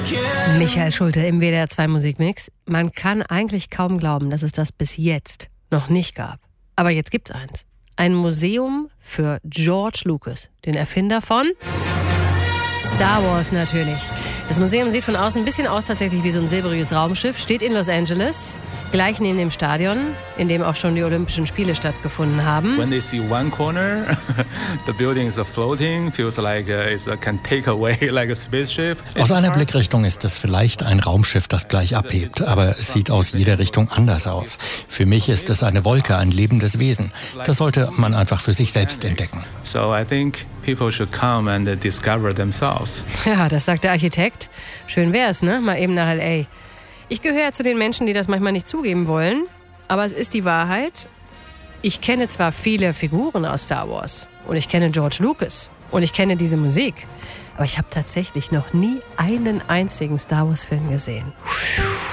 Michael Schulte im WDR 2 Musikmix. Man kann eigentlich kaum glauben, dass es das bis jetzt noch nicht gab. Aber jetzt gibt's eins. Ein Museum für George Lucas, den Erfinder von Star Wars natürlich. Das Museum sieht von außen ein bisschen aus tatsächlich wie so ein silbriges Raumschiff, steht in Los Angeles, gleich neben dem Stadion, in dem auch schon die Olympischen Spiele stattgefunden haben. When they see one corner, the building is floating, feels like it can take away like a spaceship. Aus einer Blickrichtung ist es vielleicht ein Raumschiff, das gleich abhebt, aber es sieht aus jeder Richtung anders aus. Für mich ist es eine Wolke, ein lebendes Wesen. Das sollte man einfach für sich selbst entdecken. So I think people should come and discover themselves. Ja, das sagt der Architekt. Schön wär's, ne? Mal eben nach L.A. Ich gehöre zu den Menschen, die das manchmal nicht zugeben wollen, aber es ist die Wahrheit. Ich kenne zwar viele Figuren aus Star Wars und ich kenne George Lucas und ich kenne diese Musik, aber ich habe tatsächlich noch nie einen einzigen Star Wars-Film gesehen.